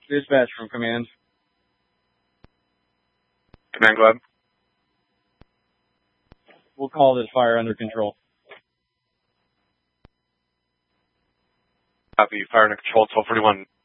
Dispatch from command. Command, go ahead. We'll call this fire under control. Copy. Fire under control, 1241.